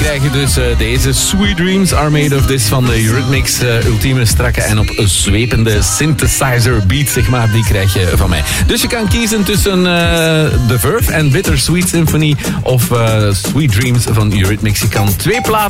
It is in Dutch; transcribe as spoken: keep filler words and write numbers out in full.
krijg je dus uh, deze Sweet Dreams Are Made of This van de Eurythmics. Uh, ultieme, strakke en op zwepende synthesizer beat, zeg maar. Die krijg je van mij. Dus je kan kiezen tussen uh, The Verve en Bittersweet Symphony of uh, Sweet Dreams van Eurythmics. Je kan twee platen